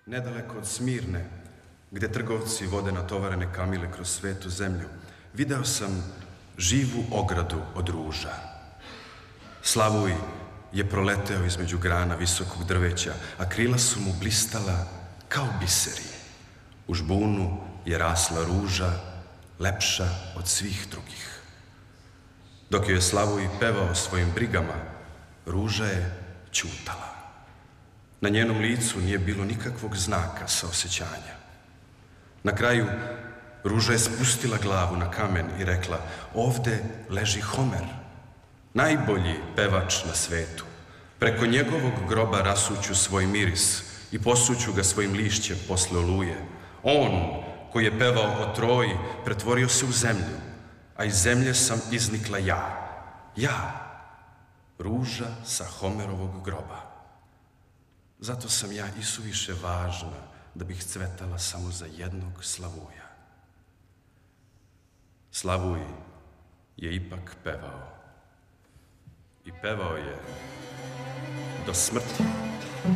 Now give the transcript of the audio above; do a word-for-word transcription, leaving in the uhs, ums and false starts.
Nedaleko od Smirne, gde trgovci vode natovarene kamile kroz svetu zemlju, video sam živu ogradu od ruža. Slavuj je proleteo između grana visokog drveća, a krila su mu blistala kao biseri. U žbunu je rasla ruža, lepša od svih drugih. Dok je Slavuj pevao svojim brigama, ruža je ćutala. Na njenom licu nije bilo nikakvog znaka saosećanja. Na kraju, ruža je spustila glavu na kamen i rekla: ovde leži Homer, najbolji pevač na svetu. Preko njegovog groba rasuću svoj miris i posuću ga svojim lišćem posle oluje. On, koji je pevao o Troji, pretvorio se u zemlju, a iz zemlje sam iznikla ja. Ja, ruža sa Homerovog groba. Zato sam ja isuviše važna da bih cvetala samo za jednog Slavuja. Slavuj je ipak pevao. I pevao je do smrti.